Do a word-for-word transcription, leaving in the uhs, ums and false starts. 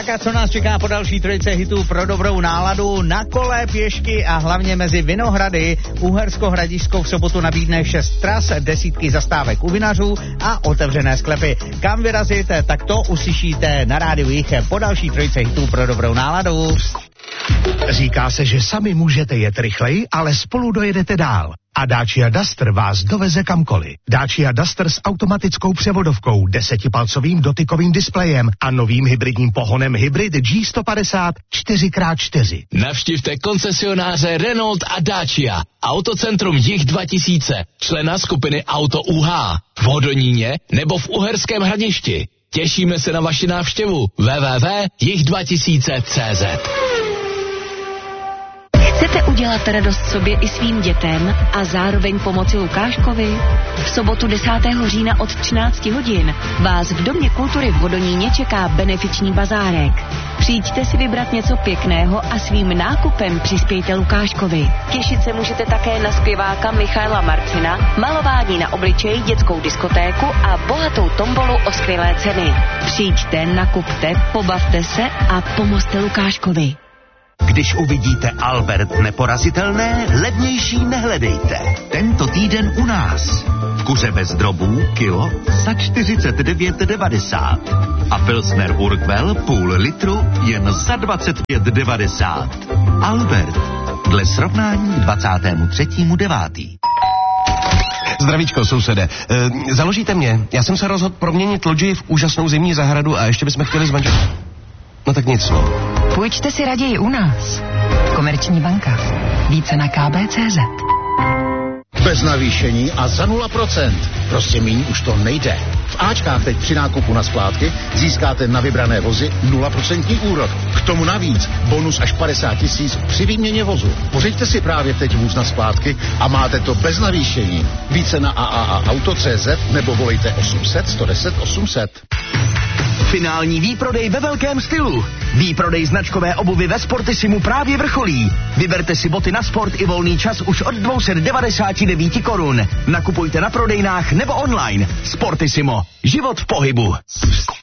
Tak a co nás čeká po další trojice hitů pro dobrou náladu? Na kole, pěšky a hlavně mezi Vinohrady. Uhersko-Hradišťsko v sobotu nabídne šest tras, desítky zastávek u vinařů a otevřené sklepy. Kam vyrazit, tak to uslyšíte na rádiu Jich po další trojice hitů pro dobrou náladu. Říká se, že sami můžete jet rychleji, ale spolu dojedete dál. A Dacia Duster vás doveze kamkoliv. Dacia Duster s automatickou převodovkou, desetipalcovým dotykovým displejem a novým hybridním pohonem Hybrid G sto padesát čtyři krát čtyři. Navštivte koncesionáře Renault a Dacia. Autocentrum Jih dva tisíce, člena skupiny Auto U H. V Hodoníně nebo v Uherském Hradišti. Těšíme se na vaši návštěvu. w w w tečka jih dva tisíce tečka cé zet. Chcete udělat radost sobě i svým dětem a zároveň pomoci Lukáškovi? V sobotu desátého října od třinácti hodin vás v Domě kultury v Hodoníně čeká benefiční bazárek. Přijďte si vybrat něco pěkného a svým nákupem přispějte Lukáškovi. Těšit se můžete také na zpěváka Michaela Marcina, malování na obličeji, dětskou diskotéku a bohatou tombolu o skvělé ceny. Přijďte, nakupte, pobavte se a pomozte Lukáškovi. Když uvidíte Albert neporazitelné, levnější nehledejte. Tento týden u nás. Kuře bez drobů, kilo za čtyřicet devět devadesát. A Pilsner Urquell půl litru jen za dvacet pět devadesát. Albert, dle srovnání dvacátého třetího devátého Zdravíčko, sousede. E, založíte mě? Já jsem se rozhodl proměnit loďi v úžasnou zimní zahradu a ještě bychom chtěli zmanžet. No tak nic, no. Půjčte si raději u nás. Komerční banka. Více na k b tečka cé zet. Bez navýšení a za nula procent. Prostě míň už to nejde. V Ačkách teď při nákupu na splátky získáte na vybrané vozy nula procent úrok. K tomu navíc bonus až padesát tisíc při výměně vozu. Pořiďte si právě teď vůz na splátky a máte to bez navýšení. Více na a a a auto tečka cé zet nebo volejte osm set sto deset osm set. Finální výprodej ve velkém stylu. Výprodej značkové obuvy ve Sportissimu právě vrcholí. Vyberte si boty na sport i volný čas už od dvě stě devadesát devět korun. Nakupujte na prodejnách nebo online. Sportissimo. Život v pohybu.